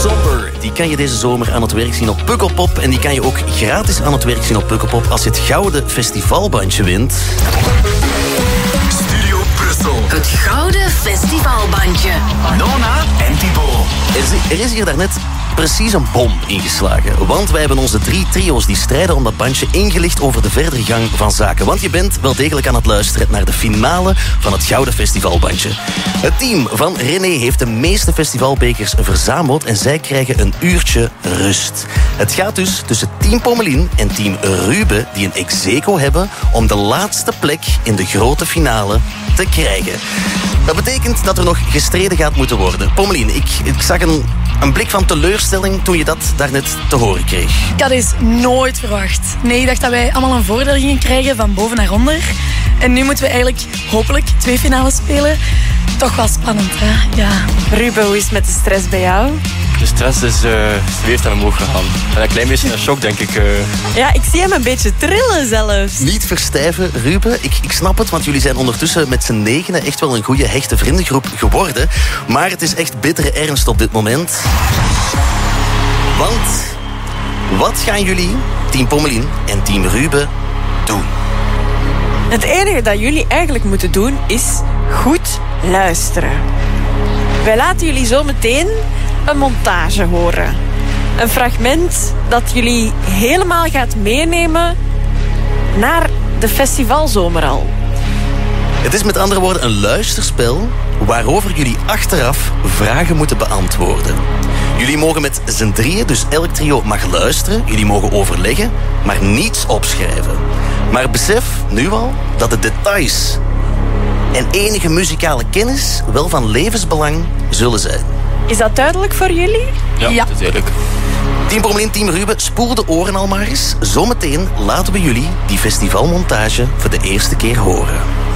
Somber, die kan je deze zomer aan het werk zien op Pukkelpop. En die kan je ook gratis aan het werk zien op Pukkelpop als je het gouden festivalbandje wint. Studio Brussel. Het gouden festivalbandje. Nona en Thibaut. Er is hier daarnet precies een bom ingeslagen. Want wij hebben onze 3 trio's die strijden om dat bandje ingelicht over de verdere gang van zaken. Want je bent wel degelijk aan het luisteren naar de finale van het gouden festivalbandje. Het team van René heeft de meeste festivalbekers verzameld en zij krijgen een uurtje rust. Het gaat dus tussen team Pommelien en team Ruben die een ex-aequo hebben om de laatste plek in de grote finale te krijgen. Dat betekent dat er nog gestreden gaat moeten worden. Pommelien, ik zag een blik van teleurstelling toen je dat daarnet te horen kreeg. Ik had deze nooit verwacht. Nee, ik dacht dat wij allemaal een voordeel gingen krijgen van boven naar onder. En nu moeten we eigenlijk hopelijk 2 finales spelen. Toch wel spannend, hè? Ja. Ruben, hoe is het met de stress bij jou? De stress is weer aan omhoog gegaan. En een klein beetje een shock, denk ik. Ja, ik zie hem een beetje trillen zelfs. Niet verstijven, Ruben. Ik snap het, want jullie zijn ondertussen met z'n 9 echt wel een goede, hechte vriendengroep geworden. Maar het is echt bittere ernst op dit moment. Want wat gaan jullie, team Pommelien en team Ruben, doen? Het enige dat jullie eigenlijk moeten doen is goed luisteren. Wij laten jullie zo meteen een montage horen. Een fragment dat jullie helemaal gaat meenemen naar de festivalzomer al. Het is met andere woorden een luisterspel waarover jullie achteraf vragen moeten beantwoorden. Jullie mogen met z'n 3, dus elk trio mag luisteren. Jullie mogen overleggen, maar niets opschrijven. Maar besef nu al dat de details en enige muzikale kennis wel van levensbelang zullen zijn. Is dat duidelijk voor jullie? Ja, dat is duidelijk. Team Pommelien, team Ruben, spoel de oren al maar eens. Zometeen laten we jullie die festivalmontage voor de eerste keer horen.